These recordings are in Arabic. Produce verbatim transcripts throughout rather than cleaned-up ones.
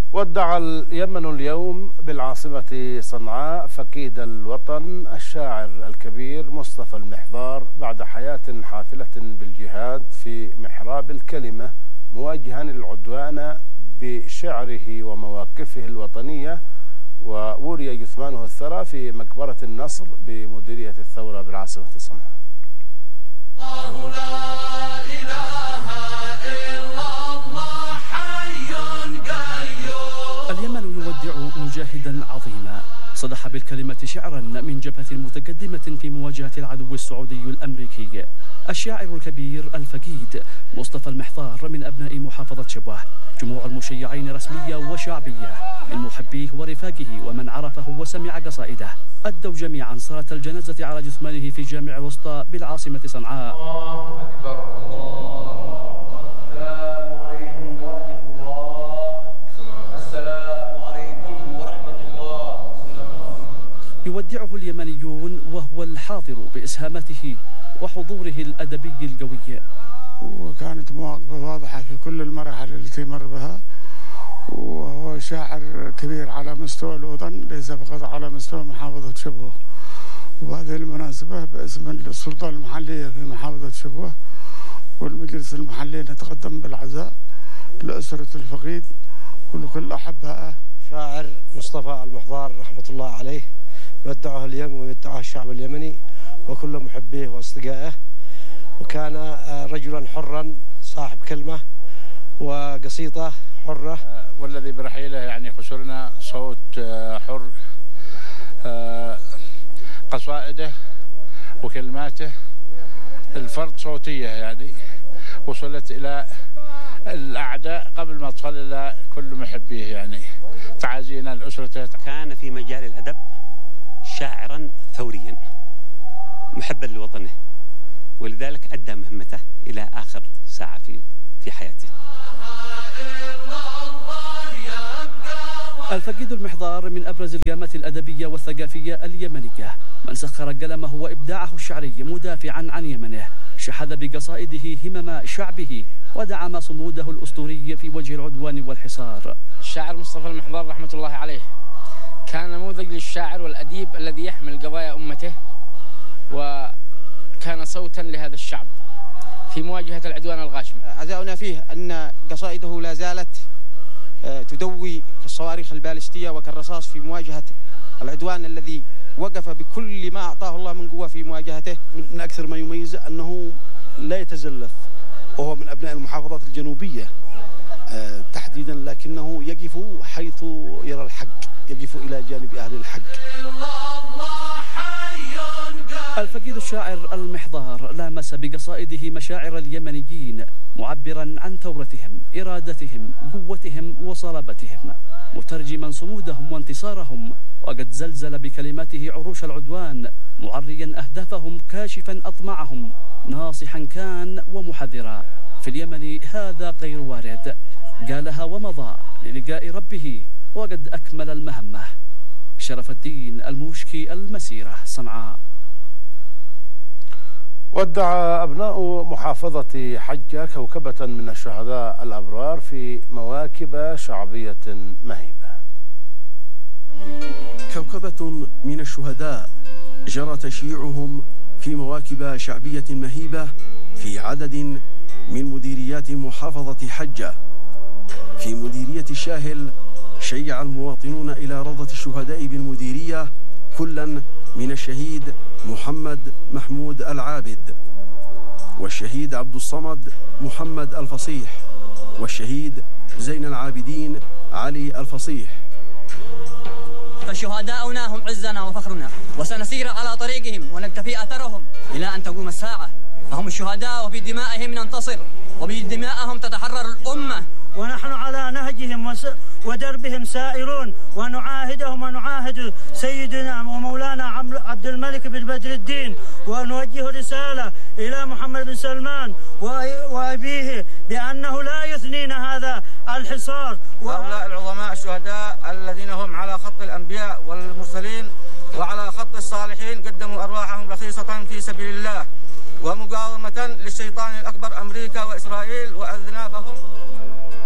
ودع اليمن اليوم بالعاصمة صنعاء فقيد الوطن الشاعر الكبير مصطفى المحضار بعد حياة حافلة بالجهاد في محراب الكلمة، مواجها العدوان بشعره ومواقفه الوطنية. ووري جثمانه الثرى في مقبرة النصر بمديرية الثورة بالعاصمة صنعاء. الله لا إله إلا الله حي قيوم. اليمن يودع مجاهدا عظيما صدح بالكلمة شعرا من جبهة متقدمة في مواجهة العدو السعودي الأمريكي. الشاعر الكبير الفقيد مصطفى المحضار من أبناء محافظة شبوة. جموع المشيعين رسمية وشعبية من محبيه ورفاقه ومن عرفه وسمع قصائده أدوا جميعا صلاة الجنازة على جثمانه في جامع الوسطى بالعاصمة صنعاء. الله أكبر. السلام عليكم ورحمة الله. السلام عليكم ورحمة الله. يودعه اليمنيون وهو الحاضر بإسهامته وحضوره الأدبي القوي. وكانت مواقفه واضحة في كل المراحل التي مر بها، وهو شاعر كبير على مستوى الوطن ليس فقط على مستوى محافظة شبوة. وهذه المناسبة باسم السلطة المحلية في محافظة شبوة والمجلس المحلي نتقدم بالعزاء لأسرة الفقيد ولكل أحبائه. شاعر مصطفى المحضار رحمة الله عليه يودعه اليوم ويودعه الشعب اليمني وكل محبيه وأصدقائه، وكان رجلا حرا صاحب كلمة وقصيدة حرة، والذي برحيله يعني خسرنا صوت حر. قصائده وكلماته الفرد صوتية يعني وصلت إلى الأعداء قبل ما تصل إلى كل محبيه. يعني تعازينا لأسرته. كان في مجال الأدب شاعرا ثوريا محبا لوطنه، ولذلك أدى مهمته إلى آخر ساعة في في حياته. الفقيد المحضار من أبرز القامات الأدبية والثقافية اليمنية، من سخر قلمه وإبداعه الشعري مدافعا عن يمنه، شحذ بقصائده همم شعبه ودعم صموده الأسطوري في وجه العدوان والحصار. الشاعر مصطفى المحضار رحمة الله عليه كان نموذج للشاعر والأديب الذي يحمل قضايا أمته، وكان صوتا لهذا الشعب في مواجهة العدوان الغاشم. عزاؤنا فيه أن قصائده لا زالت تدوي كالصواريخ البالستية وكالرصاص في مواجهة العدوان الذي وقف بكل ما أعطاه الله من قوة في مواجهته. من أكثر ما يميزه أنه لا يتزلف، وهو من أبناء المحافظات الجنوبية تحديدا، لكنه يقف حيث يرى الحق، يقف إلى جانب أهل الحق. الفقيد الشاعر المحضار لامس بقصائده مشاعر اليمنيين، معبرا عن ثورتهم، إرادتهم، قوتهم وصلابتهم، مترجما صمودهم وانتصارهم، وقد زلزل بكلماته عروش العدوان، معريا أهدافهم، كاشفا أطماعهم، ناصحا كان ومحذرا. في اليمن هذا غير وارد، قالها ومضى للقاء ربه وقد أكمل المهمة. شرف الدين الموشكي، المسيرة، صنعاء. ودع أبناء محافظة حجة كوكبة من الشهداء الأبرار في مواكب شعبية مهيبة. كوكبة من الشهداء جرى تشييعهم في مواكب شعبية مهيبة في عدد من مديريات محافظة حجة. في مديرية الشاهل شيع المواطنون إلى روضة الشهداء بالمديرية كلا من الشهيد محمد محمود العابد، والشهيد عبد الصمد محمد الفصيح، والشهيد زين العابدين علي الفصيح. فشهداؤنا هم عزنا وفخرنا، وسنسير على طريقهم ونكتفي أثرهم إلى أن تقوم الساعة. فهم الشهداء وفي دمائهم ننتصر، وبدمائهم تتحرر الأمة، ونحن على نهجهم ودربهم سائرون، ونعاهدهم ونعاهد سيدنا ومولانا عبد الملك بن بدر الدين، ونوجه رسالة إلى محمد بن سلمان وأبيه بأنه لا يثنين هذا الحصار. هؤلاء العظماء الشهداء الذين هم على خط الأنبياء والمرسلين وعلى خط الصالحين قدموا أرواحهم رخيصة في سبيل الله ومقاومة للشيطان الأكبر أمريكا وإسرائيل وأذنابهم.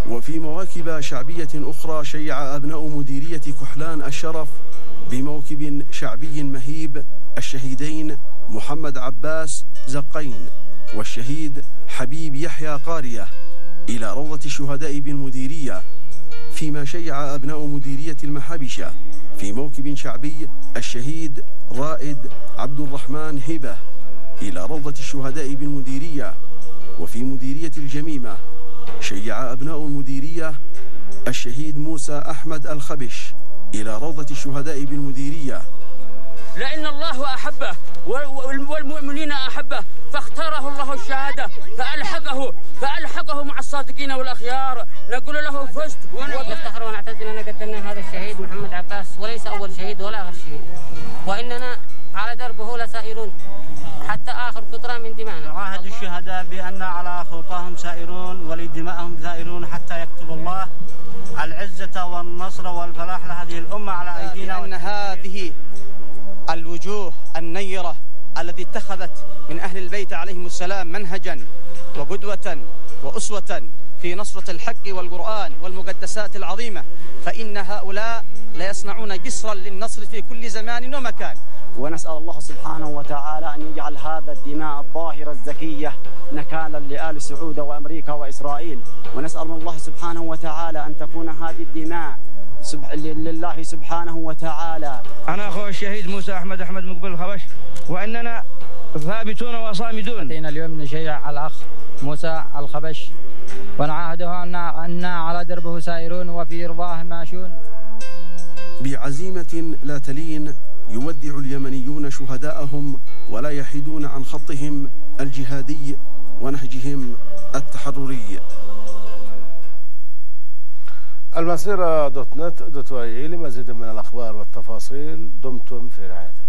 وفي مواكب شعبية أخرى شيع أبناء مديرية كحلان الشرف بموكب شعبي مهيب الشهيدين محمد عباس زقين والشهيد حبيب يحيى قارية إلى روضة الشهداء بالمديرية، فيما شيع أبناء مديرية المحابشة في موكب شعبي الشهيد رائد عبد الرحمن هبة إلى روضة الشهداء بالمديرية. وفي مديرية الجميمة شيع أبناء المديرية الشهيد موسى أحمد الخبش إلى روضة الشهداء بالمديرية. لأن الله أحبه والمؤمنين أحبه فاختاره الله الشهادة فألحقه فألحقه مع الصادقين والأخيار. نقول له فزت. نفتخر ونعتز أننا قدمنا هذا الشهيد محمد عباس، وليس أول شهيد ولا آخر شهيد، وإننا على دربه لسائرون حتى آخر قطرة من دمائنا. نعاهد الشهداء بأن على خطاهم سائرون ولدمائهم ثائرون حتى يكتب الله العزة والنصر والفلاح لهذه الأمة على أيدينا. لأن هذه الوجوه النيرة التي اتخذت من أهل البيت عليهم السلام منهجا وقدوة وأسوة في نصرة الحق والقرآن والمقدسات العظيمة، فإن هؤلاء ليصنعون جسرا للنصر في كل زمان ومكان. ونسأل الله سبحانه وتعالى أن يجعل هذا الدماء الطاهرة الزكية نكالا لآل سعود وأمريكا وإسرائيل، ونسأل من الله سبحانه وتعالى أن تكون هذه الدماء لله سبحانه وتعالى. أنا أخو الشهيد موسى أحمد أحمد مقبل الخبش، وإننا ثابتون وصامدون. أتينا اليوم نشيع الأخ موسى الخبش ونعاهده أن على دربه سائرون وفي رضاه ماشون. بعزيمة لا تلين يودع اليمنيون شهداءهم ولا يحيدون عن خطهم الجهادي ونهجهم التحرري. المسيرة دوت نت دوت واي لمزيد من الأخبار والتفاصيل. دمتم في رعاية